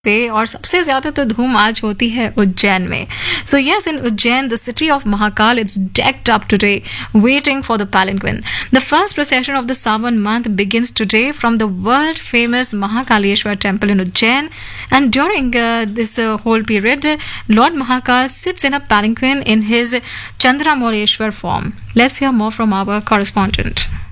पे और सबसे ज्यादा तो धूम आज होती है उज्जैन में. So yes, in Ujjain, the city of Mahakal, it's decked up today, waiting for the palanquin. The first procession of the Sawan month begins today from the world-famous Mahakaleshwar temple in Ujjain, and during this whole period, Lord Mahakal sits in a palanquin in his Chandramoleshwar form. Let's hear more from our correspondent.